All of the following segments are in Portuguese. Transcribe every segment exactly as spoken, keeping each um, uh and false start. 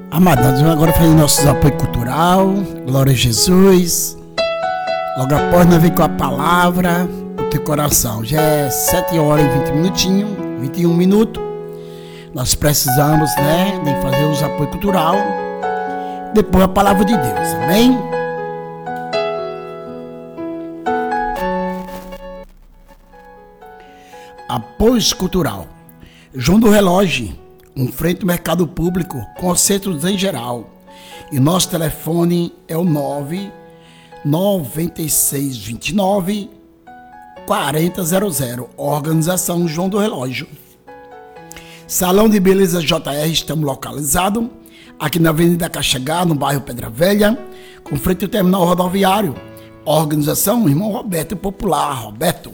Amados, agora fazendo nossos apoio cultural. Glória a Jesus. Logo após nós vem com a palavra o teu coração. Já é sete horas e vinte minutinhos, vinte e um minutos. Nós precisamos, né, de fazer os apoio cultural. Depois a palavra de Deus. Amém? Apoio cultural. João do Relógio, um frente ao mercado público, concertos em geral. E nosso telefone é o nove nove seis dois nove quatro zero zero zero. Organização João do Relógio. Salão de Beleza J R, estamos localizados aqui na Avenida Caxangá, no bairro Pedra Velha, com frente ao terminal rodoviário. Organização Irmão Roberto Popular, Roberto.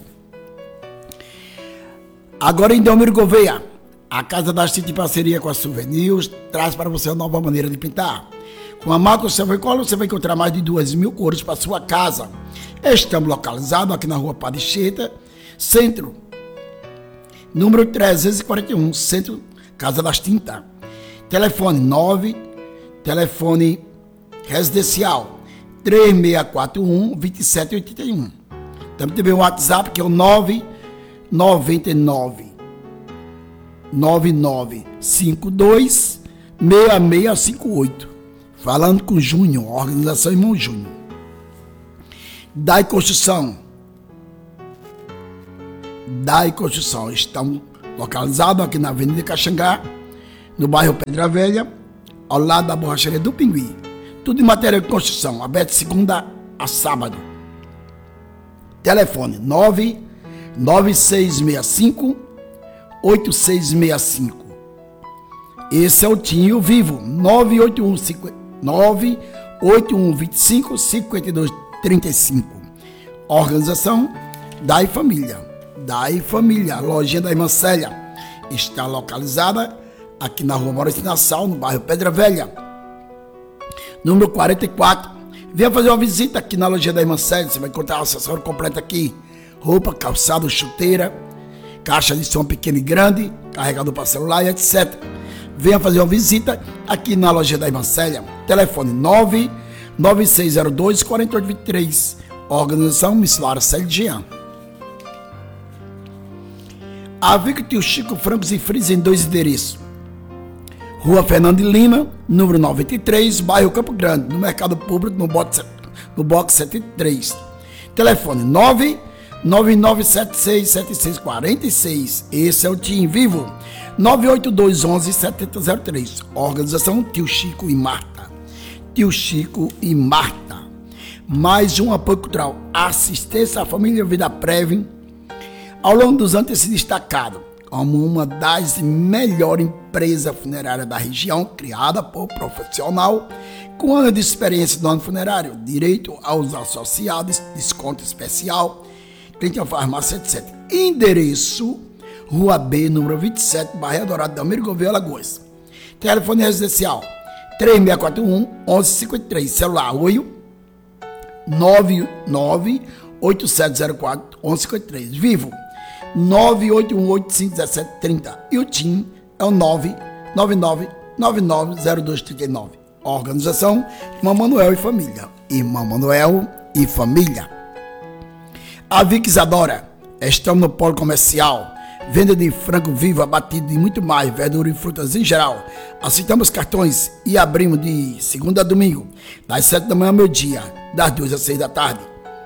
Agora em Delmiro Gouveia, a Casa das Tintas em parceria com a Souvenirs traz para você uma nova maneira de pintar. Com a marca Silvercolor você vai encontrar mais de duas mil cores para sua casa. Estamos localizados aqui na rua Padre Cheta, Centro, número trezentos e quarenta e um, Centro, Casa das Tintas. Telefone nove, telefone residencial três seis quatro um, dois sete oito um. Também tem o WhatsApp que é o nove nove nove nove nove cinco dois seis seis cinco oito. Falando com Júnior, Organização Irmão Júnior. Dai Construção. Dai Construção. Estão localizados aqui na Avenida Caxangá, no bairro Pedra Velha, ao lado da borracharia do Pinguim. Tudo em matéria de construção, aberto de segunda a sábado. Telefone nove nove seis seis cinco oito seis seis cinco. Esse é o Tinho Vivo, nove oito um cinco cinco cinco dois três cinco. Organização Dai Família. Dai Família, a lojinha da irmã Célia está localizada aqui na rua Maurício Nassau, no bairro Pedra Velha, número quarenta e quatro. Venha fazer uma visita aqui na lojinha da irmã Célia, você vai encontrar o acessório completo aqui: roupa, calçado, chuteira, caixa de som pequeno e grande, carregador para celular e etcétera. Venha fazer uma visita aqui na loja da irmã Célia. Telefone nove nove seis zero dois quatro oito dois três. Organização Missionária Célia Jean. A Vico Tio Chico Francos e Frios em dois endereços. Rua Fernando de Lima, número noventa e três, bairro Campo Grande, no Mercado Público, no box, no box setenta e três. Telefone nove nove nove sete seis sete seis quatro seis. Esse é o Tim Vivo. nove oito dois um um sete zero zero três. Organização Tio Chico e Marta. Tio Chico e Marta. Mais um apoio cultural. Assistência à Família Vida Prévia. Ao longo dos anos tem se destacado como uma das melhores empresas funerárias da região, criada por profissional com anos de experiência no ano funerário, direito aos associados, desconto especial, cliente à farmácia, etcétera. Endereço: Rua B, número vinte e sete, Barreira Dourado, Delmiro Gouveia, Alagoas. Telefone residencial três seis quatro um, um um cinco três. Celular oito nove nove oito sete zero quatro um um cinco três. Vivo nove oito um oito cinco um sete três zero. E o T I M é o nove nove nove nove nove zero dois três nove. Organização Irmão Manuel e Família. Irmão Manuel e Família. A Vic Isadora. Estamos no polo comercial. Venda de frango vivo, abatido e muito mais, verdura e frutas em geral. Aceitamos cartões e abrimos de segunda a domingo, das sete da manhã ao meio-dia, das duas às seis da tarde.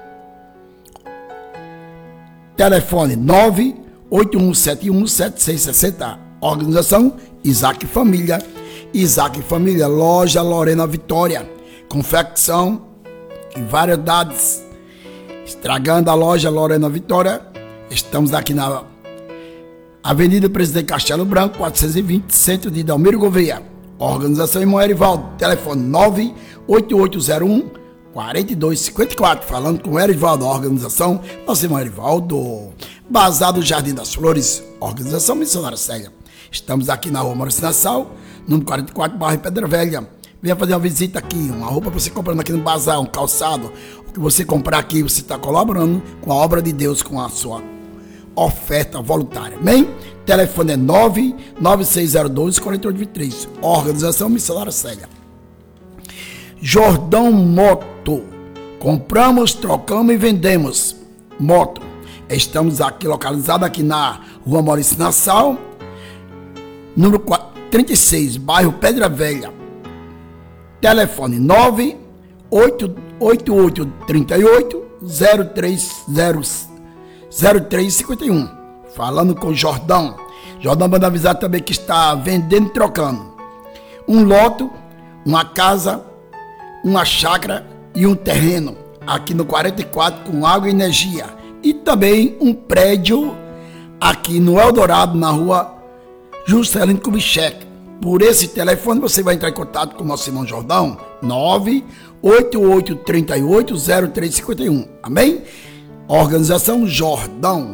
Telefone nove oito um sete um sete seis seis zero. Organização Isaac Família. Isaac Família, loja Lorena Vitória. Confecção e variedades. Estragando a loja Lorena Vitória. Estamos aqui na Avenida Presidente Castelo Branco, quatrocentos e vinte, Centro de Delmiro Gouveia. Organização Irmão Erivaldo. Telefone nove oito oito zero um quatro dois cinco quatro. Falando com o Erivaldo. Organização nosso irmão Erivaldo. Bazar do Jardim das Flores. Organização Missionária Célia. Estamos aqui na rua Maurício Nassau, número quarenta e quatro, bairro Pedra Velha. Venha fazer uma visita aqui. Uma roupa para você comprando aqui no bazar, um calçado. O que você comprar aqui, você está colaborando com a obra de Deus, com a sua oferta voluntária. Amém? Telefone é nove nove seis zero dois, quatro oito dois três. Organização Missionária Célia. Jordão Moto. Compramos, trocamos e vendemos moto. Estamos aqui localizados aqui na Rua Maurício Nassau, número trinta e seis, bairro Pedra Velha. Telefone nove oito oito três oito zero três zero três cinco um. Falando com Jordão. Jordão manda avisar também que está vendendo e trocando um lote, uma casa, uma chácara e um terreno aqui no quarenta e quatro com água e energia. E também um prédio aqui no Eldorado, na rua Juscelino Kubitschek. Por esse telefone você vai entrar em contato com o nosso irmão Jordão, nove oito oito três oito zero três cinco um. Amém? Organização Jordão.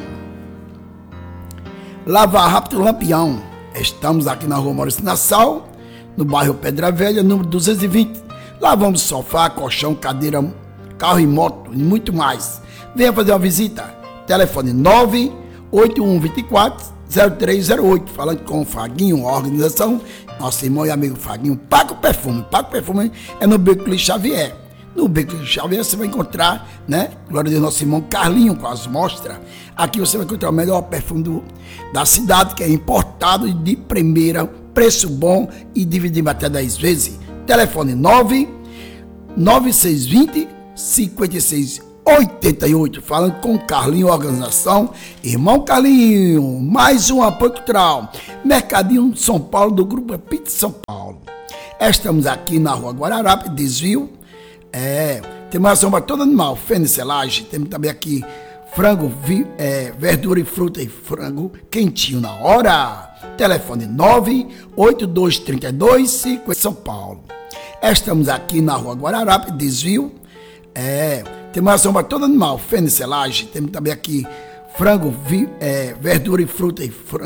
Lava Rápido Lampião. Estamos aqui na Rua Maurício Nassau, no bairro Pedra Velha, número duzentos e vinte. Lavamos sofá, colchão, cadeira, carro e moto e muito mais. Venha fazer uma visita. Telefone nove oito um dois quatro zero três zero oito. Falando com o Faguinho, a organização, nosso irmão e amigo Faguinho. Paco Perfume. Paco Perfume é no Beco Xavier. No Beco Xavier você vai encontrar, né? Glória a Deus, nosso irmão Carlinho com as mostras. Aqui você vai encontrar o melhor perfume do, da cidade, que é importado e de primeira, preço bom e dividido até dez vezes. Telefone nove nove seis dois zero cinco seis oito oito. Falando com Carlinho, organização. Irmão Carlinho, mais um apoio cultural. Mercadinho São Paulo, do Grupo Pizza São Paulo. Estamos aqui na Rua Guararapes, desvio. É, tem uma ação para todo animal, fênix-selagem. Temos também aqui frango, vi, é, verdura e fruta e frango quentinho na hora. Telefone nove oito dois três dois cinco São Paulo. Estamos aqui na Rua Guararapes, desvio. É, tem uma ação para todo animal, fênix-selagem. Temos também aqui frango, vi, é, verdura e fruta e frango